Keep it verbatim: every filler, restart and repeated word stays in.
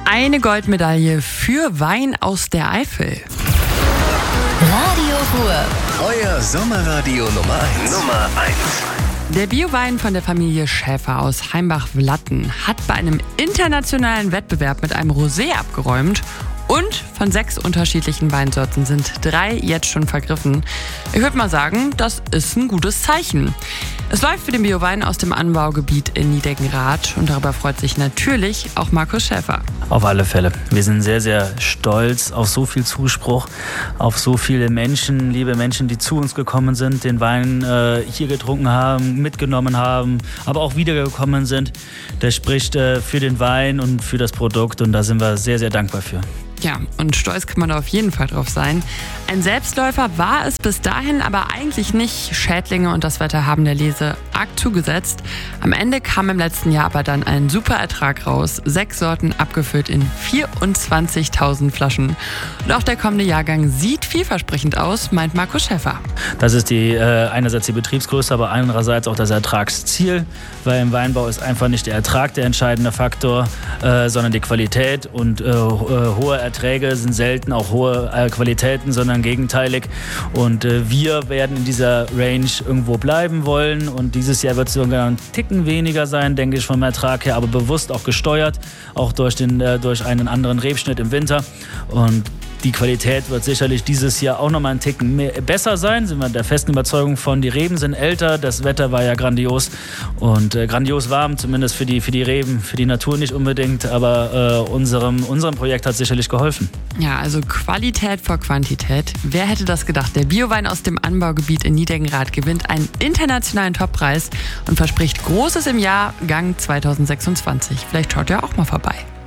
eine Goldmedaille für Wein aus der Eifel. Radio Ruhr. Euer Sommerradio Nummer eins. Nummer eins. Der Biowein von der Familie Schäfer aus Heimbach-Vlatten hat bei einem internationalen Wettbewerb mit einem Rosé abgeräumt. Und von sechs unterschiedlichen Weinsorten sind drei jetzt schon vergriffen. Ich würde mal sagen, das ist ein gutes Zeichen. Es läuft für den Biowein aus dem Anbaugebiet in Niedeckenrath und darüber freut sich natürlich auch Markus Schäfer. Auf alle Fälle. Wir sind sehr, sehr stolz auf so viel Zuspruch, auf so viele Menschen, liebe Menschen, die zu uns gekommen sind, den Wein äh, hier getrunken haben, mitgenommen haben, aber auch wiedergekommen sind. Das spricht äh, für den Wein und für das Produkt und da sind wir sehr, sehr dankbar für. Ja, und stolz kann man da auf jeden Fall drauf sein. Ein Selbstläufer war es bis dahin aber eigentlich nicht. Schädlinge und das Wetter haben der Lese arg zugesetzt. Am Ende kam im letzten Jahr aber dann ein super Ertrag raus. Sechs Sorten abgefüllt in vierundzwanzigtausend Flaschen. Und auch der kommende Jahrgang sieht vielversprechend aus, meint Markus Schäfer. Das ist die, äh, einerseits die Betriebsgröße, aber andererseits auch das Ertragsziel. Weil im Weinbau ist einfach nicht der Ertrag der entscheidende Faktor, äh, sondern die Qualität und äh, hohe Erträge sind selten auch hohe äh, Qualitäten, sondern gegenteilig. Und äh, wir werden in dieser Range irgendwo bleiben wollen. Und dieses Jahr wird es sogar einen Ticken weniger sein, denke ich, vom Ertrag her, aber bewusst auch gesteuert, auch durch, den, äh, durch einen anderen Rebschnitt im Winter. Und die Qualität wird sicherlich dieses Jahr auch noch mal einen Ticken mehr, besser sein, sind wir der festen Überzeugung von. Die Reben sind älter, das Wetter war ja grandios und äh, grandios warm, zumindest für die, für die Reben, für die Natur nicht unbedingt, aber äh, unserem, unserem Projekt hat sicherlich geholfen. Ja, also Qualität vor Quantität. Wer hätte das gedacht? Der Biowein aus dem Anbaugebiet in Niedeckenrath gewinnt einen internationalen Toppreis und verspricht Großes im Jahrgang zwanzig sechsundzwanzig. Vielleicht schaut ihr auch mal vorbei.